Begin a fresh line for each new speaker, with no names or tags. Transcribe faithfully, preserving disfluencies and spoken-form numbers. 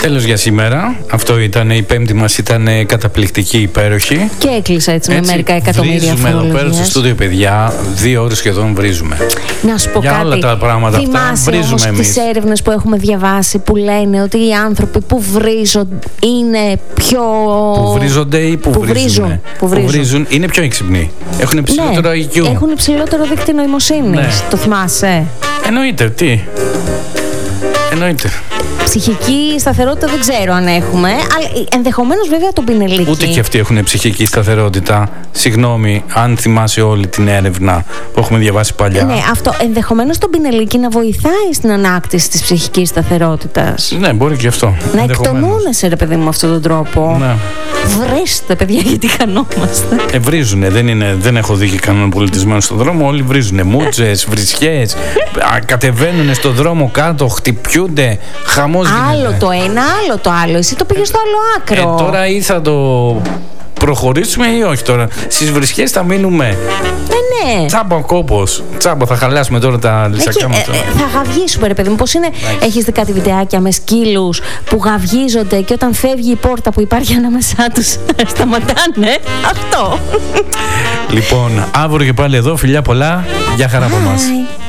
Τέλος για σήμερα. Αυτό ήταν, η πέμπτη μας ήταν καταπληκτική, υπέροχη.
Και έκλεισα έτσι, έτσι με μερικά εκατομμύρια
βρίζουμε εδώ πέρα στο στούντιο, παιδιά. Δύο ώρες σχεδόν βρίζουμε.
Να σου πω
για
κάτι.
όλα τα πράγματα
Θυμάσαι
αυτά βρίζουμε εμείς.
Τις έρευνες που έχουμε διαβάσει που λένε ότι οι άνθρωποι που βρίζουν είναι πιο...
Που βρίζονται ή που,
που
βρίζουν.
βρίζουν. Που βρίζουν.
Που βρίζουν είναι πιο υψηλοί. Έχουν υψηλότερο
ναι,
άι κιου.
Έχουν υψηλότερο δίκτυο νοημοσύνης. Ναι. Το θυμάσαι?
Εννοείται, τι. Εννοείται.
Ψυχική σταθερότητα δεν ξέρω αν έχουμε, αλλά ενδεχομένως βέβαια τον πινελίκι.
Ούτε και αυτοί έχουν ψυχική σταθερότητα. Συγγνώμη, αν θυμάσαι όλη την έρευνα που έχουμε διαβάσει παλιά.
Ναι, αυτό ενδεχομένως τον πινελίκι να βοηθάει στην ανάκτηση της ψυχικής σταθερότητας.
Ναι, μπορεί και αυτό.
Να εκτονώνεσαι, ρε παιδί μου, με αυτόν τον τρόπο.
Ναι.
Βρέστε, παιδιά, γιατί χανόμαστε.
Ε, βρίζουνε, δεν, είναι, δεν έχω δει και κανέναν πολιτισμένο στον δρόμο. Όλοι βρίζουνε. Μούτσες, βρισιές. Κατεβαίνουνε στον δρόμο κάτω, χτυπιούνται. Χαμός
άλλο
γίνεται.
το ένα, άλλο το άλλο. Εσύ το πήγες στο άλλο άκρο.
Ε, τώρα ή θα το προχωρήσουμε ή όχι τώρα. Στις βρισιές θα μείνουμε.
Ε, ναι.
Τσάμπα ο κόπος. Τσάμπα, θα χαλάσουμε τώρα τα λυσακιά μας.
Ε, ε, θα γαυγίσουμε, ρε παιδί μου. Πώς είναι, έχεις δει κάτι βιντεάκια με σκύλους που γαυγίζονται και όταν φεύγει η πόρτα που υπάρχει ανάμεσά τους σταματάνε? Αυτό.
Λοιπόν, αύριο και πάλι εδώ. Φιλιά πολλά. Γεια χαρά από εμάς.